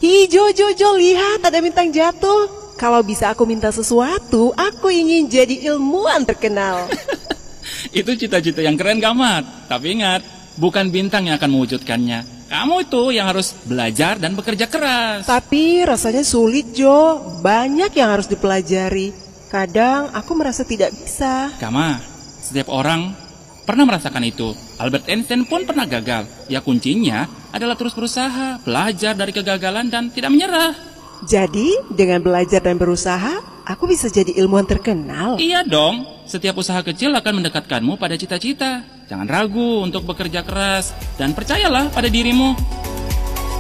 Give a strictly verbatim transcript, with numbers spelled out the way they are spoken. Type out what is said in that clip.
Hi Jojo, Jo, lihat ada bintang jatuh. Kalau bisa aku minta sesuatu, aku ingin jadi ilmuwan terkenal. Itu cita-cita yang keren, Gamat. Tapi ingat, bukan bintang yang akan mewujudkannya. Kamu itu yang harus belajar dan bekerja keras. Tapi rasanya sulit, Jo. Banyak yang harus dipelajari. Kadang aku merasa tidak bisa. Gama, setiap orang pernah merasakan itu. Albert Einstein pun pernah gagal. Ya kuncinya adalah terus berusaha, belajar dari kegagalan dan tidak menyerah. Jadi, dengan belajar dan berusaha, aku bisa jadi ilmuwan terkenal. Iya dong, setiap usaha kecil akan mendekatkanmu pada cita-cita. Jangan ragu untuk bekerja keras dan percayalah pada dirimu.